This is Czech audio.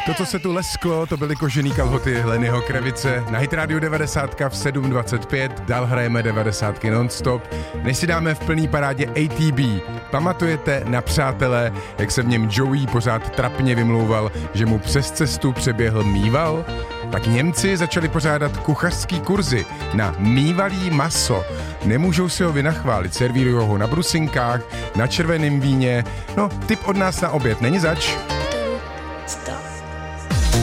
To, co se tu lesklo, to byly kožený kalhoty Lennyho Kravice. Na Hit Radio 90 v 7.25, dál hrajeme 90 non-stop. Než si dáme v plný parádě ATB. Pamatujete na Přátelé, jak se v něm Joey pořád trapně vymlouval, že mu přes cestu přeběhl mýval? Tak Němci začali pořádat kuchařský kurzy na mývalý maso. Nemůžou si ho vynachválit, servírují ho na brusinkách, na červeném víně. No, tip od nás na oběd, není zač? Stop.